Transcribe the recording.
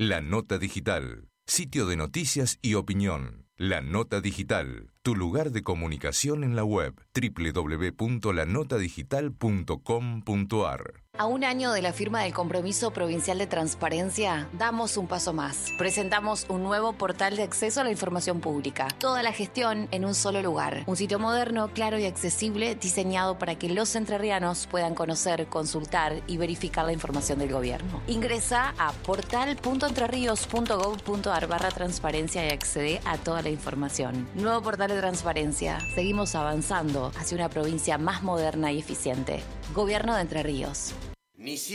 La Nota Digital, sitio de noticias y opinión. La Nota Digital, tu lugar de comunicación en la web, www.lanotadigital.com.ar. A un año de la firma del Compromiso Provincial de Transparencia, damos un paso más. Presentamos un nuevo portal de acceso a la información pública. Toda la gestión en un solo lugar. Un sitio moderno, claro y accesible, diseñado para que los entrerrianos puedan conocer, consultar y verificar la información del gobierno. Ingresa a portal.entrerrios.gov.ar/transparencia y accede a toda la información. Nuevo portal de transparencia. Seguimos avanzando hacia una provincia más moderna y eficiente. Gobierno de Entre Ríos.